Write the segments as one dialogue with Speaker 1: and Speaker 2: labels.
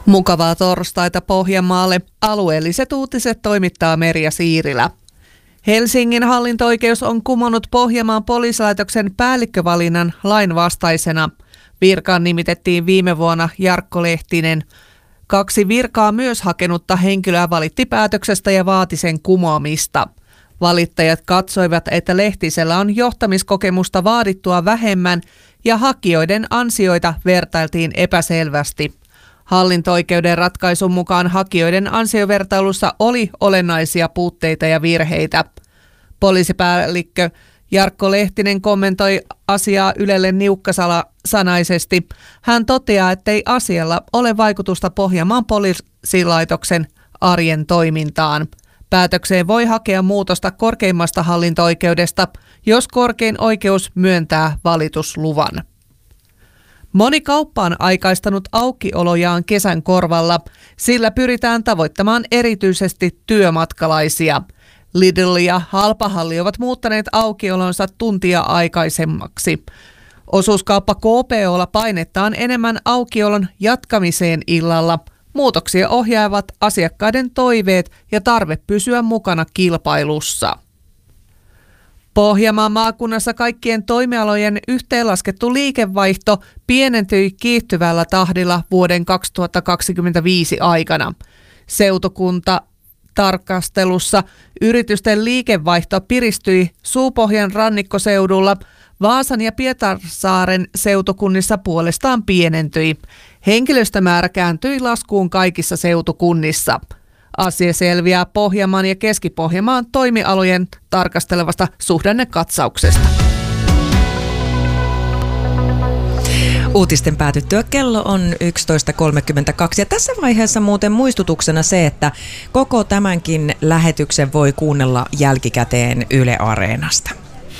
Speaker 1: Mukavaa torstaita Pohjanmaalle. Alueelliset uutiset toimittaa Merja Siirilä. Helsingin hallinto-oikeus on kumonnut Pohjanmaan poliisilaitoksen päällikkövalinnan lainvastaisena. Virkaan nimitettiin viime vuonna Jarkko Lehtinen. 2 virkaa myös hakenutta henkilöä valitti päätöksestä ja vaati sen kumoamista. Valittajat katsoivat, että Lehtisellä on johtamiskokemusta vaadittua vähemmän ja hakijoiden ansioita vertailtiin epäselvästi. Hallinto-oikeuden ratkaisun mukaan hakijoiden ansiovertailussa oli olennaisia puutteita ja virheitä. Poliisipäällikkö Jarkko Lehtinen kommentoi asiaa Ylelle niukkasanaisesti. Hän toteaa, ettei asialla ole vaikutusta Pohjanmaan poliisilaitoksen arjen toimintaan. Päätökseen voi hakea muutosta korkeimmasta hallinto-oikeudesta, jos korkein oikeus myöntää valitusluvan. Moni kauppa on aikaistanut aukiolojaan kesän korvalla. Sillä pyritään tavoittamaan erityisesti työmatkalaisia. Lidl ja Halpahalli ovat muuttaneet aukiolonsa tuntia aikaisemmaksi. Osuuskauppa KPO:lla painettaan enemmän aukiolon jatkamiseen illalla. Muutoksia ohjaavat asiakkaiden toiveet ja tarve pysyä mukana kilpailussa. Pohjanmaan maakunnassa kaikkien toimialojen yhteenlaskettu liikevaihto pienentyi kiihtyvällä tahdilla vuoden 2025 aikana. Seutukuntatarkastelussa yritysten liikevaihto piristyi Suupohjan rannikkoseudulla, Vaasan ja Pietarsaaren seutukunnissa puolestaan pienentyi. Henkilöstömäärä kääntyi laskuun kaikissa seutukunnissa. Asia selviää Pohjanmaan ja Keski-Pohjanmaan toimialojen tarkastelevasta suhdannekatsauksesta.
Speaker 2: Uutisten päätyttyä kello on 11.32 ja tässä vaiheessa muuten muistutuksena se, että koko tämänkin lähetyksen voi kuunnella jälkikäteen Yle Areenasta.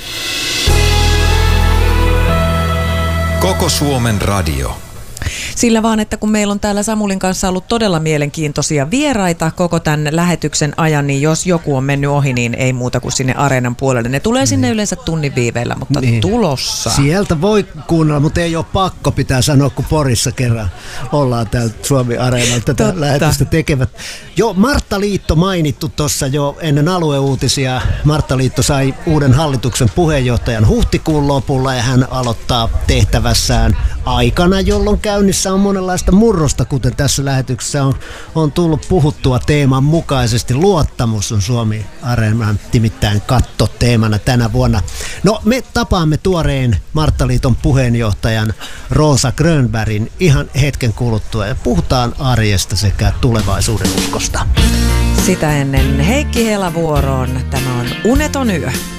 Speaker 3: Koko Suomen radio.
Speaker 2: Sillä vaan, että kun meillä on täällä Samulin kanssa ollut todella mielenkiintoisia vieraita koko tämän lähetyksen ajan, niin jos joku on mennyt ohi, niin ei muuta kuin sinne Areenan puolelle. Ne tulee sinne yleensä tunnin viiveellä, mutta tulossa.
Speaker 4: Sieltä voi kuunnella, mutta ei ole pakko, pitää sanoa, kun Porissa kerran ollaan täällä Suomi-areenalla tätä lähetystä tekevät. Jo Martta Liitto mainittu tuossa jo ennen alueuutisia. Martta Liitto sai uuden hallituksen puheenjohtajan huhtikuun lopulla ja hän aloittaa tehtävässään aikana, jolloin käynnissä on monenlaista murrosta, kuten tässä lähetyksessä on tullut puhuttua teeman mukaisesti. Luottamus on Suomi-areenan nimittäin kattoteemana tänä vuonna. No, me tapaamme tuoreen Marttaliiton puheenjohtajan Rosa Grönbergin ihan hetken kuluttua ja puhutaan arjesta sekä tulevaisuuden uskosta.
Speaker 2: Sitä ennen Heikki Hela vuoroon. Tämä on Uneton yö.